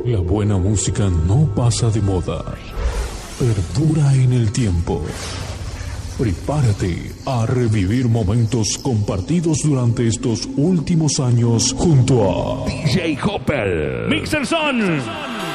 La buena música no pasa de moda, perdura en el tiempo. Prepárate a revivir momentos compartidos durante estos últimos años junto a DJ Hopper, Mixerson.